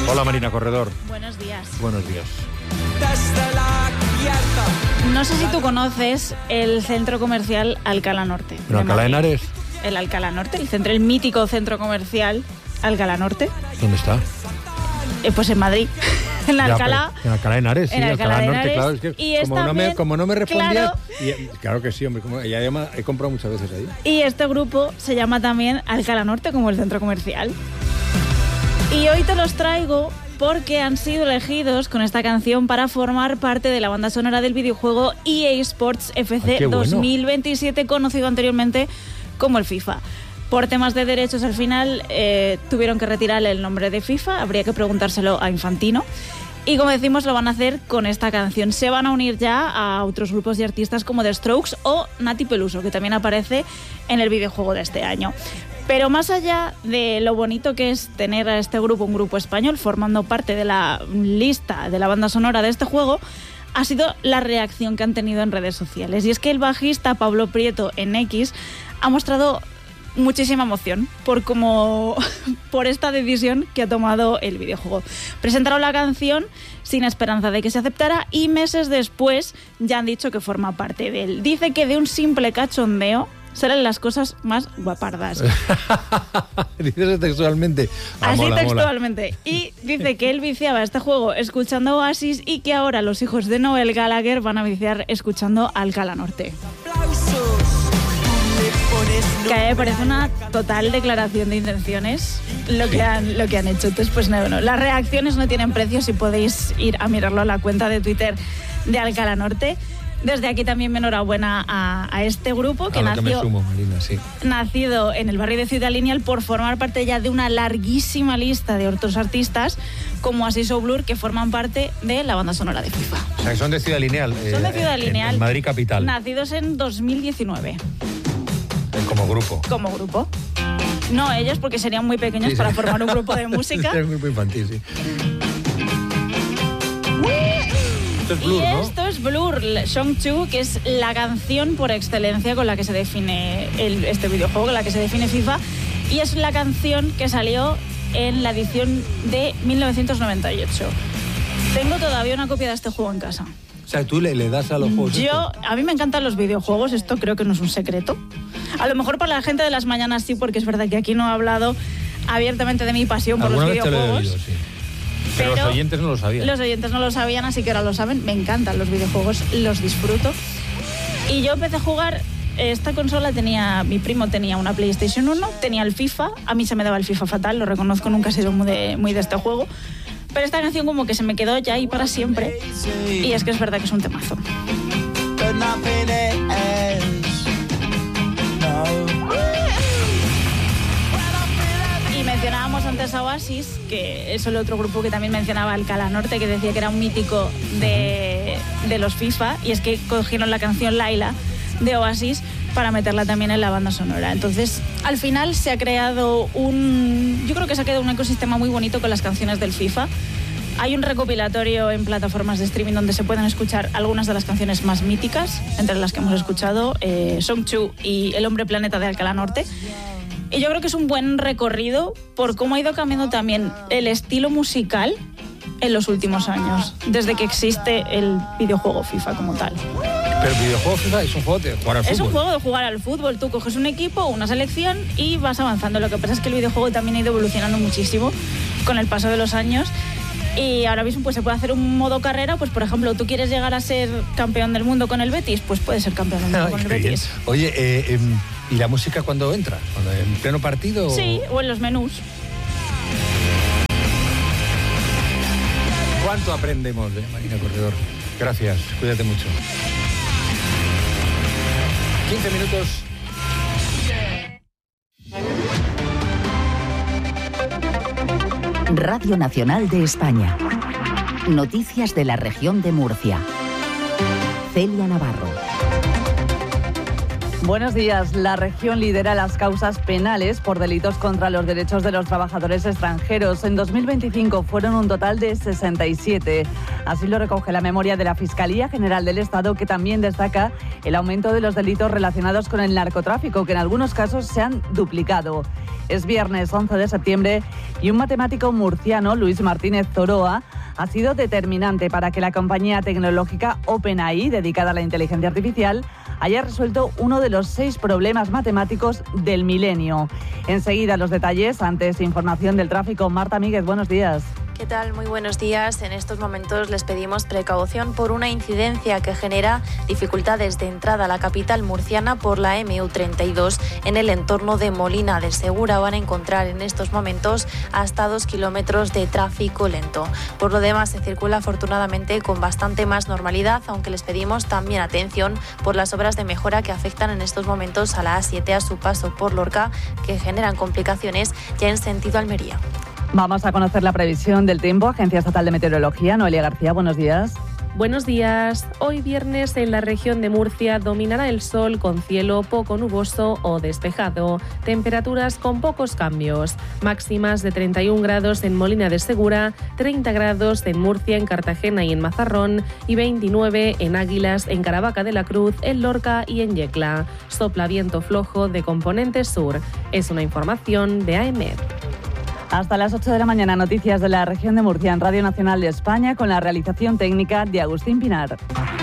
Hola Marina Corredor. Buenos días. Buenos días. No sé si tú conoces el centro comercial Alcalá Norte. ¿Pero Alcalá de Henares? El Alcalá Norte, el mítico centro comercial Alcalá Norte. ¿Dónde está? Pues en Madrid. En Alcalá. En Alcalá de Henares, sí, Alcalá de Norte, claro. Es que y como no me respondía. Claro, claro que sí, hombre. He comprado muchas veces ahí. Y este grupo se llama también Alcalá Norte, como el centro comercial. Y hoy te los traigo porque han sido elegidos con esta canción para formar parte de la banda sonora del videojuego EA Sports FC 2027, conocido anteriormente como el FIFA. Por temas de derechos, al final tuvieron que retirarle el nombre de FIFA, habría que preguntárselo a Infantino. Y como decimos, lo van a hacer con esta canción. Se van a unir ya a otros grupos y artistas como The Strokes o Nati Peluso, que también aparece en el videojuego de este año. Pero más allá de lo bonito que es tener a este grupo, un grupo español, formando parte de la lista de la banda sonora de este juego, ha sido la reacción que han tenido en redes sociales. Y es que el bajista Pablo Prieto en X ha mostrado muchísima emoción por esta decisión que ha tomado el videojuego. Presentaron la canción sin esperanza de que se aceptara y meses después ya han dicho que forma parte de él. Dice que de un simple cachondeo salen las cosas más guapardas. Dices textualmente. Así textualmente. Y dice que él viciaba este juego escuchando Oasis y que ahora los hijos de Noel Gallagher van a viciar escuchando Alcalá Norte. Que a mí me parece una total declaración de intenciones lo que han hecho. Entonces, pues no, las reacciones no tienen precio si podéis ir a mirarlo a la cuenta de Twitter de Alcalá Norte. Desde aquí también mi enhorabuena a este grupo que nacido en el barrio de Ciudad Lineal por formar parte ya de una larguísima lista de otros artistas como Asís o Blur que forman parte de la banda sonora de FIFA. O sea, que son de Ciudad Lineal. Son de Ciudad Lineal. En Madrid capital. Nacidos en 2019. Como grupo. Como grupo. No ellos, porque serían muy pequeños para formar un grupo de música. Es un grupo infantil, sí. Esto es Blur, ¿no? Esto es Blur, Song 2, que es la canción por excelencia con la que se define este videojuego, con la que se define FIFA. Y es la canción que salió en la edición de 1998. Tengo todavía una copia de este juego en casa. O sea, tú le das a los juegos. A mí me encantan los videojuegos, esto creo que no es un secreto. A lo mejor para la gente de las mañanas sí, porque es verdad que aquí no he hablado abiertamente de mi pasión por los videojuegos. Te lo he oído, sí. Pero los oyentes no lo sabían. Los oyentes no lo sabían, así que ahora lo saben. Me encantan los videojuegos, los disfruto. Y yo empecé a jugar. Esta consola mi primo tenía una PlayStation 1, tenía el FIFA. A mí se me daba el FIFA fatal, lo reconozco, nunca he sido muy de este juego. Pero esta canción como que se me quedó ya ahí para siempre. Y es que es verdad que es un temazo. Y mencionábamos antes a Oasis, que es el otro grupo que también mencionaba Alcalá Norte, que decía que era un mítico de los FIFA. Y es que cogieron la canción Laila de Oasis para meterla también en la banda sonora. Entonces, al final se ha creado yo creo que se ha creado un ecosistema muy bonito con las canciones del FIFA. Hay un recopilatorio en plataformas de streaming donde se pueden escuchar algunas de las canciones más míticas, entre las que hemos escuchado Song 2 y El Hombre Planeta de Alcalá Norte. Y yo creo que es un buen recorrido por cómo ha ido cambiando también el estilo musical en los últimos años, desde que existe el videojuego FIFA como tal. Pero el videojuego FIFA es un juego de jugar al fútbol. Es un juego de jugar al fútbol. Tú coges un equipo, una selección y vas avanzando. Lo que pasa es que el videojuego también ha ido evolucionando muchísimo con el paso de los años. Y ahora mismo pues se puede hacer un modo carrera. Pues por ejemplo, tú quieres llegar a ser campeón del mundo con el Betis, pues puedes ser campeón del mundo con el Betis. Oye, ¿y la música cuándo entra? ¿En pleno partido? Sí, o en los menús. ¿Cuánto aprendemos de Marina Corredor? Gracias, cuídate mucho. 15 minutos. Radio Nacional de España. Noticias de la región de Murcia. Celia Navarro. Buenos días. La región lidera las causas penales por delitos contra los derechos de los trabajadores extranjeros. En 2025 fueron un total de 67. Así lo recoge la memoria de la Fiscalía General del Estado, que también destaca el aumento de los delitos relacionados con el narcotráfico, que en algunos casos se han duplicado. Es viernes 11 de septiembre y un matemático murciano, Luis Martínez Zoroa, ha sido determinante para que la compañía tecnológica OpenAI, dedicada a la inteligencia artificial, haya resuelto uno de los 6 problemas matemáticos del milenio. Enseguida los detalles, antes información del tráfico. Marta Míguez, buenos días. ¿Qué tal? Muy buenos días. En estos momentos les pedimos precaución por una incidencia que genera dificultades de entrada a la capital murciana por la MU32 en el entorno de Molina de Segura. Van a encontrar en estos momentos hasta 2 kilómetros de tráfico lento. Por lo demás, se circula afortunadamente con bastante más normalidad, aunque les pedimos también atención por las obras de mejora que afectan en estos momentos a la A7 a su paso por Lorca, que generan complicaciones ya en sentido Almería. Vamos a conocer la previsión del tiempo. Agencia Estatal de Meteorología, Noelia García, buenos días. Buenos días. Hoy viernes en la región de Murcia dominará el sol con cielo poco nuboso o despejado. Temperaturas con pocos cambios. Máximas de 31 grados en Molina de Segura, 30 grados en Murcia, en Cartagena y en Mazarrón y 29 en Águilas, en Caravaca de la Cruz, en Lorca y en Yecla. Sopla viento flojo de componente sur. Es una información de AEMET. Hasta las 8 de la mañana, noticias de la región de Murcia en Radio Nacional de España con la realización técnica de Agustín Pinar.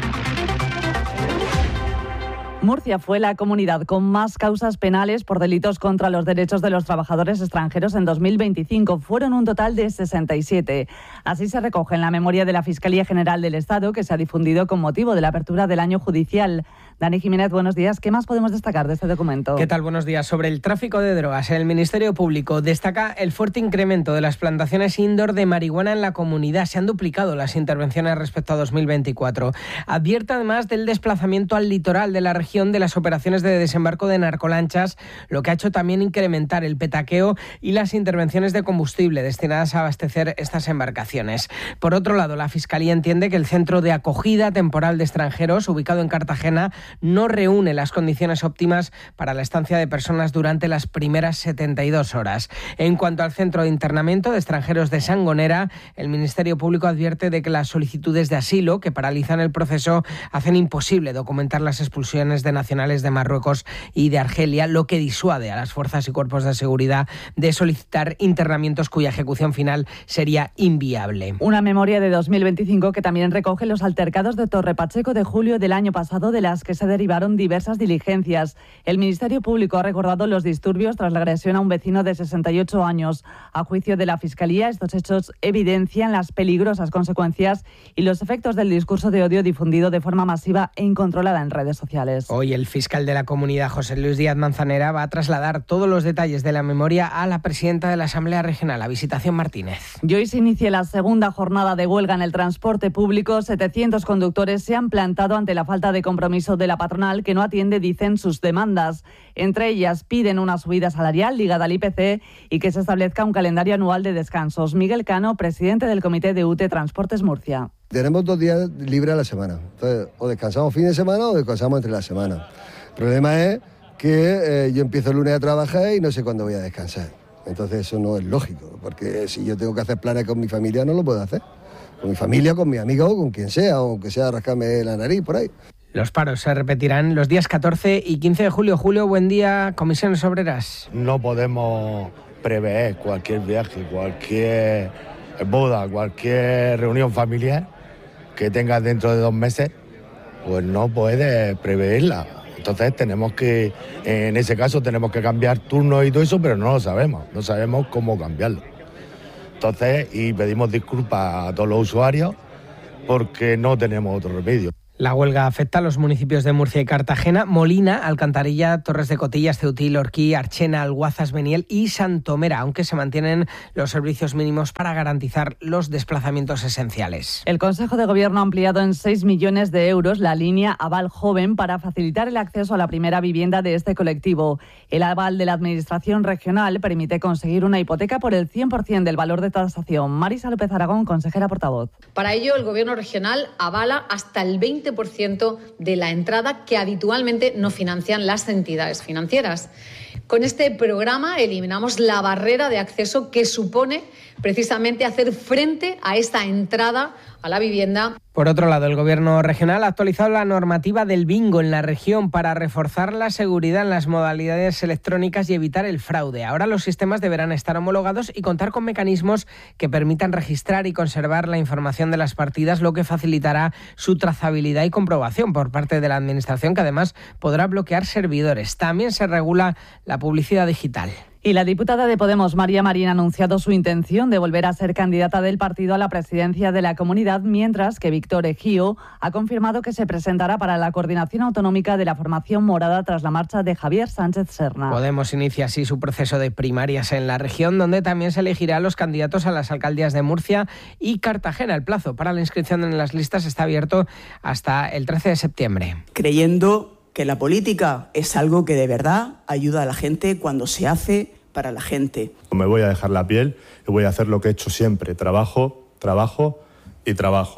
Murcia fue la comunidad con más causas penales por delitos contra los derechos de los trabajadores extranjeros en 2025. Fueron un total de 67. Así se recoge en la memoria de la Fiscalía General del Estado, que se ha difundido con motivo de la apertura del año judicial. Dani Jiménez, buenos días. ¿Qué más podemos destacar de este documento? ¿Qué tal? Buenos días. Sobre el tráfico de drogas, el Ministerio Público destaca el fuerte incremento de las plantaciones indoor de marihuana en la comunidad. Se han duplicado las intervenciones respecto a 2024. Advierte además del desplazamiento al litoral de la región de las operaciones de desembarco de narcolanchas, lo que ha hecho también incrementar el petaqueo y las intervenciones de combustible destinadas a abastecer estas embarcaciones. Por otro lado, la Fiscalía entiende que el centro de acogida temporal de extranjeros, ubicado en Cartagena, no reúne las condiciones óptimas para la estancia de personas durante las primeras 72 horas. En cuanto al centro de internamiento de extranjeros de Sangonera, el Ministerio Público advierte de que las solicitudes de asilo que paralizan el proceso hacen imposible documentar las expulsiones de nacionales de Marruecos y de Argelia, lo que disuade a las fuerzas y cuerpos de seguridad de solicitar internamientos cuya ejecución final sería inviable. Una memoria de 2025 que también recoge los altercados de Torre Pacheco de julio del año pasado, de las que se derivaron diversas diligencias. El Ministerio Público ha recordado los disturbios tras la agresión a un vecino de 68 años. A juicio de la Fiscalía, estos hechos evidencian las peligrosas consecuencias y los efectos del discurso de odio difundido de forma masiva e incontrolada en redes sociales. Hoy el fiscal de la comunidad, José Luis Díaz Manzanera, va a trasladar todos los detalles de la memoria a la presidenta de la Asamblea Regional, a Visitación Martínez. Y hoy se inicia la segunda jornada de huelga en el transporte público. 700 conductores se han plantado ante la falta de compromiso de la patronal, que no atiende, dicen, sus demandas. Entre ellas piden una subida salarial ligada al IPC y que se establezca un calendario anual de descansos. Miguel Cano, presidente del Comité de UTE Transportes Murcia. Tenemos 2 días libres a la semana. Entonces, o descansamos fin de semana o descansamos entre la semana. El problema es que yo empiezo el lunes a trabajar y no sé cuándo voy a descansar. Entonces eso no es lógico, porque si yo tengo que hacer planes con mi familia no lo puedo hacer. Con mi familia, con mis amigos, con quien sea, aunque sea rascarme la nariz por ahí. Los paros se repetirán los días 14 y 15 de julio. Julio, buen día, Comisiones Obreras. No podemos prever cualquier viaje, cualquier boda, cualquier reunión familiar que tengas dentro de 2 meses, pues no puedes preverla. Entonces en ese caso tenemos que cambiar turnos y todo eso, pero no lo sabemos, no sabemos cómo cambiarlo. Entonces, y pedimos disculpas a todos los usuarios porque no tenemos otro remedio. La huelga afecta a los municipios de Murcia y Cartagena, Molina, Alcantarilla, Torres de Cotillas, Ceutil, Orquí, Archena, Alguazas, Beniel y Santomera, aunque se mantienen los servicios mínimos para garantizar los desplazamientos esenciales. El Consejo de Gobierno ha ampliado en 6 millones de euros la línea Aval Joven para facilitar el acceso a la primera vivienda de este colectivo. El aval de la Administración Regional permite conseguir una hipoteca por el 100% del valor de tasación. Marisa López Aragón, consejera portavoz. Para ello, el Gobierno regional avala hasta el 20% de la entrada que habitualmente no financian las entidades financieras. Con este programa eliminamos la barrera de acceso que supone precisamente hacer frente a esta entrada a la vivienda. Por otro lado, el Gobierno regional ha actualizado la normativa del bingo en la región para reforzar la seguridad en las modalidades electrónicas y evitar el fraude. Ahora los sistemas deberán estar homologados y contar con mecanismos que permitan registrar y conservar la información de las partidas, lo que facilitará su trazabilidad y comprobación por parte de la Administración, que además podrá bloquear servidores. También se regula la publicidad digital. Y la diputada de Podemos, María Marín, ha anunciado su intención de volver a ser candidata del partido a la presidencia de la comunidad, mientras que Víctor Ejío ha confirmado que se presentará para la coordinación autonómica de la formación morada tras la marcha de Javier Sánchez Serna. Podemos inicia así su proceso de primarias en la región, donde también se elegirá a los candidatos a las alcaldías de Murcia y Cartagena. El plazo para la inscripción en las listas está abierto hasta el 13 de septiembre. Creyendo que la política es algo que de verdad ayuda a la gente cuando se hace para la gente. Me voy a dejar la piel y voy a hacer lo que he hecho siempre, trabajo, trabajo y trabajo.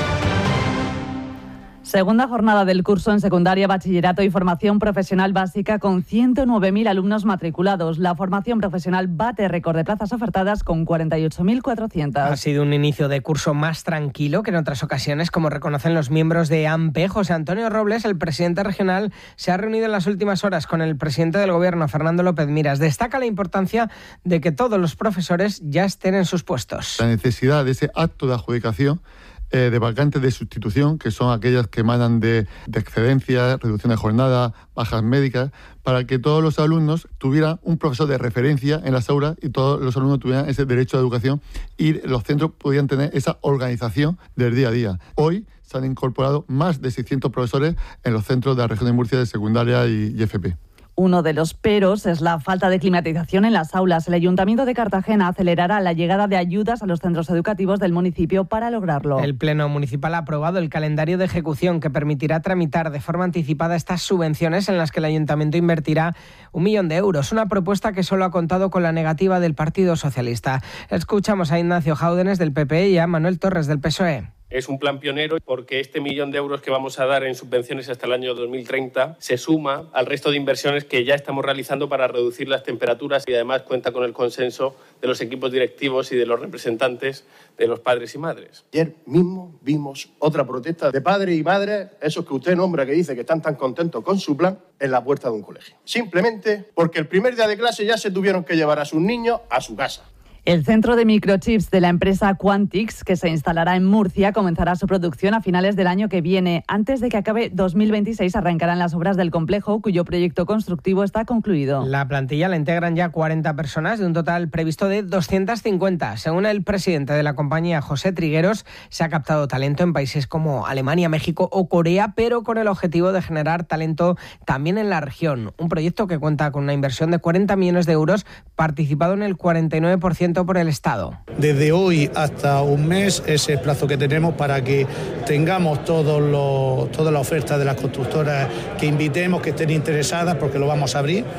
Segunda jornada del curso en secundaria, bachillerato y formación profesional básica con 109.000 alumnos matriculados. La formación profesional bate récord de plazas ofertadas con 48.400. Ha sido un inicio de curso más tranquilo que en otras ocasiones, como reconocen los miembros de AMPE. José Antonio Robles, el presidente regional, se ha reunido en las últimas horas con el presidente del Gobierno, Fernando López Miras. Destaca la importancia de que todos los profesores ya estén en sus puestos. La necesidad de ese acto de adjudicación de vacantes de sustitución, que son aquellas que emanan de excedencia, reducción de jornada, bajas médicas, para que todos los alumnos tuvieran un profesor de referencia en las aulas y todos los alumnos tuvieran ese derecho a educación y los centros podían tener esa organización del día a día. Hoy se han incorporado más de 600 profesores en los centros de la región de Murcia de secundaria y FP. Uno de los peros es la falta de climatización en las aulas. El Ayuntamiento de Cartagena acelerará la llegada de ayudas a los centros educativos del municipio para lograrlo. El Pleno Municipal ha aprobado el calendario de ejecución que permitirá tramitar de forma anticipada estas subvenciones en las que el Ayuntamiento invertirá 1 millón de euros. Una propuesta que solo ha contado con la negativa del Partido Socialista. Escuchamos a Ignacio Jáudenes del PP y a Manuel Torres del PSOE. Es un plan pionero porque este 1 millón de euros que vamos a dar en subvenciones hasta el año 2030 se suma al resto de inversiones que ya estamos realizando para reducir las temperaturas y además cuenta con el consenso de los equipos directivos y de los representantes de los padres y madres. Ayer mismo vimos otra protesta de padres y madres, esos que usted nombra que dice que están tan contentos con su plan, en la puerta de un colegio. Simplemente porque el primer día de clase ya se tuvieron que llevar a sus niños a su casa. El centro de microchips de la empresa Quantix, que se instalará en Murcia, comenzará su producción a finales del año que viene. Antes de que acabe 2026 arrancarán las obras del complejo, cuyo proyecto constructivo está concluido. La plantilla la integran ya 40 personas de un total previsto de 250. Según el presidente de la compañía, José Trigueros, se ha captado talento en países como Alemania, México o Corea, pero con el objetivo de generar talento también en la región. Un proyecto que cuenta con una inversión de 40 millones de euros, participado en el 49% por el Estado. Desde hoy hasta un mes es el plazo que tenemos para que tengamos toda la oferta de las constructoras que invitemos, que estén interesadas, porque lo vamos a abrir,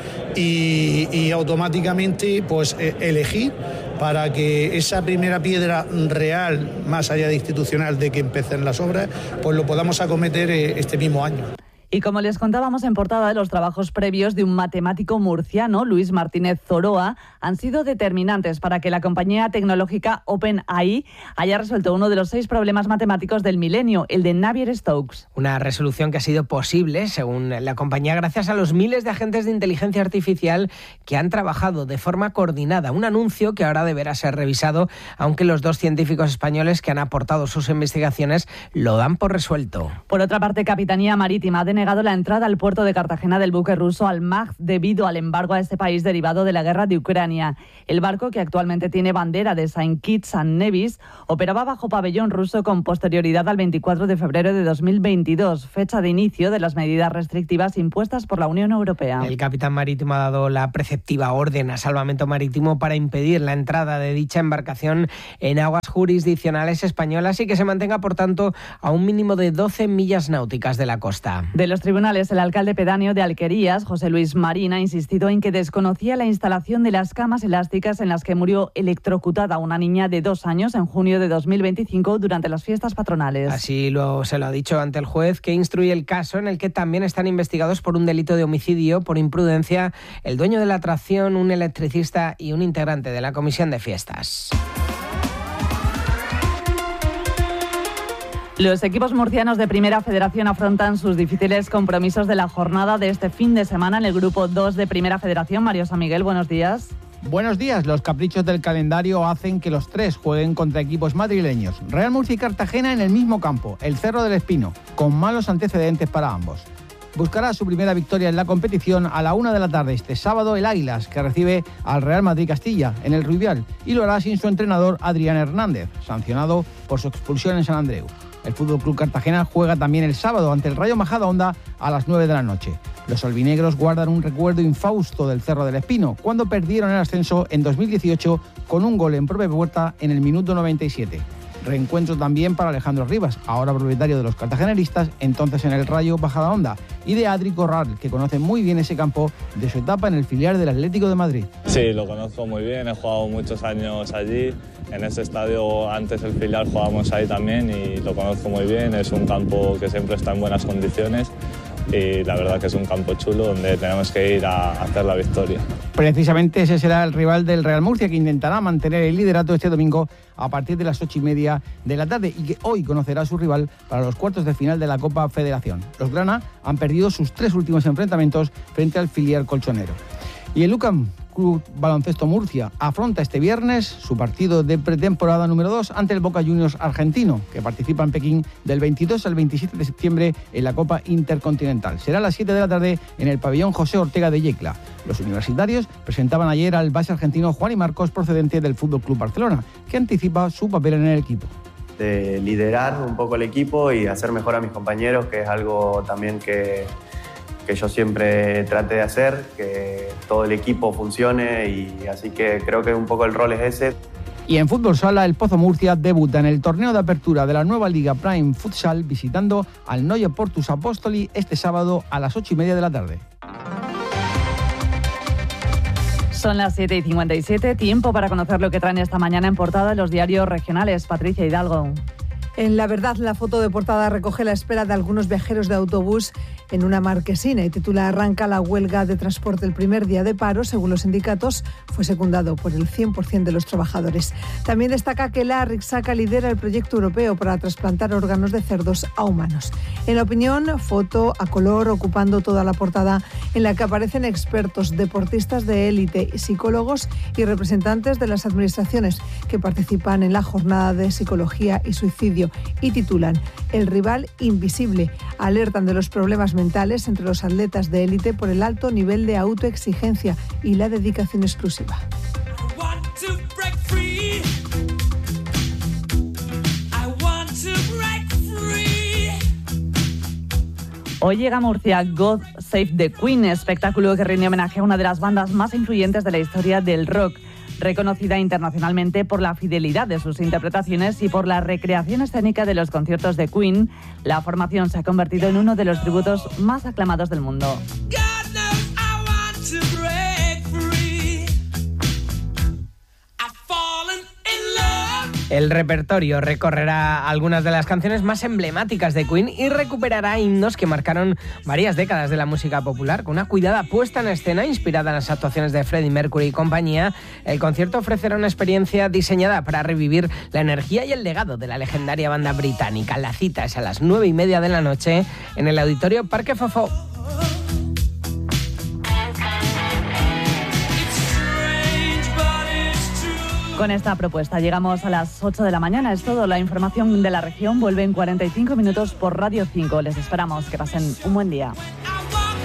y automáticamente pues elegir para que esa primera piedra real, más allá de institucional, de que empiecen las obras, pues lo podamos acometer este mismo año. Y como les contábamos en portada, de los trabajos previos de un matemático murciano, Luis Martínez Zoroa, han sido determinantes para que la compañía tecnológica OpenAI haya resuelto uno de los 6 problemas matemáticos del milenio, el de Navier-Stokes. Una resolución que ha sido posible, según la compañía, gracias a los miles de agentes de inteligencia artificial que han trabajado de forma coordinada. Un anuncio que ahora deberá ser revisado, aunque los 2 científicos españoles que han aportado sus investigaciones lo dan por resuelto. Por otra parte, Capitanía Marítima ha denegado la entrada al puerto de Cartagena del buque ruso Almaz debido al embargo a este país derivado de la guerra de Ucrania. El barco, que actualmente tiene bandera de Saint Kitts and Nevis, operaba bajo pabellón ruso con posterioridad al 24 de febrero de 2022, fecha de inicio de las medidas restrictivas impuestas por la Unión Europea. El capitán marítimo ha dado la preceptiva orden a Salvamento Marítimo para impedir la entrada de dicha embarcación en aguas jurisdiccionales españolas y que se mantenga, por tanto, a un mínimo de 12 millas náuticas de la costa. De los tribunales, el alcalde pedáneo de Alquerías, José Luis Marín, ha insistido en que desconocía la instalación de las camas elásticas en las que murió electrocutada una niña de 2 años en junio de 2025 durante las fiestas patronales. Así se lo ha dicho ante el juez, que instruye el caso, en el que también están investigados por un delito de homicidio por imprudencia el dueño de la atracción, un electricista y un integrante de la comisión de fiestas. Los equipos murcianos de Primera Federación afrontan sus difíciles compromisos de la jornada de este fin de semana en el grupo 2 de Primera Federación. Mario San Miguel, buenos días. Buenos días. Los caprichos del calendario hacen que los tres jueguen contra equipos madrileños. Real Murcia y Cartagena en el mismo campo, el Cerro del Espino, con malos antecedentes para ambos. Buscará su primera victoria en la competición a la 1 de la tarde este sábado el Águilas, que recibe al Real Madrid Castilla en el Rubial, y lo hará sin su entrenador Adrián Hernández, sancionado por su expulsión en San Andreu. El FC Cartagena juega también el sábado ante el Rayo Majadahonda a las 9 de la noche. Los albinegros guardan un recuerdo infausto del Cerro del Espino, cuando perdieron el ascenso en 2018 con un gol en propia puerta en el minuto 97. Reencuentro también para Alejandro Rivas, ahora propietario de los cartageneristas, entonces en el Rayo Majadahonda, y de Adri Corral, que conoce muy bien ese campo de su etapa en el filial del Atlético de Madrid. Sí, lo conozco muy bien, he jugado muchos años allí, en ese estadio antes el filial jugábamos ahí también y lo conozco muy bien, es un campo que siempre está en buenas condiciones y la verdad que es un campo chulo donde tenemos que ir a hacer la victoria. Precisamente ese será el rival del Real Murcia, que intentará mantener el liderato este domingo a partir de las 8:30 de la tarde y que hoy conocerá a su rival para los cuartos de final de la Copa Federación. Los grana han perdido sus 3 últimos enfrentamientos frente al filial colchonero. Y el UCAM Club Baloncesto Murcia afronta este viernes su partido de pretemporada número 2 ante el Boca Juniors argentino, que participa en Pekín del 22 al 27 de septiembre en la Copa Intercontinental. Será a las 7 de la tarde en el pabellón José Ortega de Yecla. Los universitarios presentaban ayer al base argentino Juan y Marcos, procedente del FC Barcelona, que anticipa su papel en el equipo. De liderar un poco el equipo y hacer mejor a mis compañeros, que es algo también que yo siempre trate de hacer, que todo el equipo funcione, y así que creo que un poco el rol es ese. Y en fútbol sala, el Pozo Murcia debuta en el torneo de apertura de la nueva Liga Prime Futsal visitando al Neue Portus Apostoli este sábado a las 8:30 de la tarde. Son las 7:57, tiempo para conocer lo que traen esta mañana en portada los diarios regionales. Patricia Hidalgo. En La Verdad, la foto de portada recoge la espera de algunos viajeros de autobús en una marquesina y titula "Arranca la huelga de transporte". El primer día de paro, según los sindicatos, fue secundado por el 100% de los trabajadores. También destaca que la Rixaca lidera el proyecto europeo para trasplantar órganos de cerdos a humanos. En La Opinión, foto a color ocupando toda la portada, en la que aparecen expertos, deportistas de élite, psicólogos y representantes de las administraciones que participan en la jornada de psicología y suicidio, y titulan "El rival invisible". Alertan de los problemas mentales entre los atletas de élite por el alto nivel de autoexigencia y la dedicación exclusiva. Hoy llega a Murcia God Save the Queen, espectáculo que rinde homenaje a una de las bandas más influyentes de la historia del rock, reconocida internacionalmente por la fidelidad de sus interpretaciones y por la recreación escénica de los conciertos de Queen. La formación se ha convertido en uno de los tributos más aclamados del mundo. El repertorio recorrerá algunas de las canciones más emblemáticas de Queen y recuperará himnos que marcaron varias décadas de la música popular. Con una cuidada puesta en escena inspirada en las actuaciones de Freddie Mercury y compañía, el concierto ofrecerá una experiencia diseñada para revivir la energía y el legado de la legendaria banda británica. La cita es a las 9:30 de la noche en el Auditorio Parque Fofó. Con esta propuesta llegamos a las 8 de la mañana. Es todo. La información de la región vuelve en 45 minutos por Radio 5. Les esperamos. Que pasen un buen día.